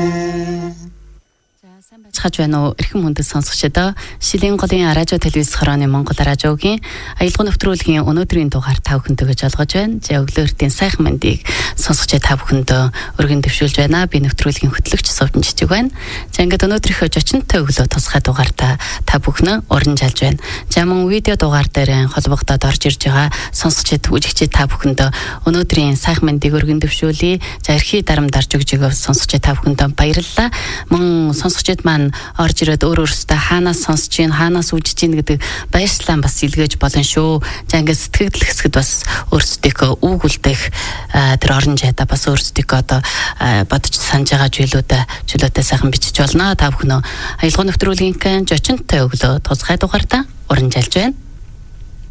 Хаж байна уу эрхэм хүндэт сонсогчдоо Шилийн голын радио телевиз хорооны Монгол радиогийн аялал нэвтрүүлгийн өнөөдрийн дугаар та бүхэндээ олгож байна. За өглөөртийн сайхан мэндийг сонсогч та бүхэндээ өргөн дэвшүүлж байна. Би нэвтрүүлгийн хөтлөгч Сувдан Жижиг байна. За ингээд өнөөдрийнхөө зочинтой өглөө тусгай дугаартаа та бүхэн урамжаалж байна. За мөн видео дугаар дээр холбогдоод орж ирж байгаа сонсогчд үзэгчид та бүхэндээ өнөөдрийн сайхан мэндийг өргөн дэвшүүлье. За эрхий дарамт өгж байгаа сонсогч та бүхэндээ баярлалаа. Мөн сонсогчд маань орж ирээд өөрөөсөө хаанаас сонсож чинь хаанаас үзэж чинь гэдэг баярслаа бас илгээж болно шүү. За ингээд сэтгэл хэсгэд бас өөрсдийнхөө үг үлдэх тэр орон жайда бас өөрсдийнхөө одоо бодож санаж байгаа зүйлүүдээ сайхан бичиж болно. Та бүхэн аялал нэвтрүүлгийн зочинтой өглөө тусгай дугаартаа урамжаалж байна.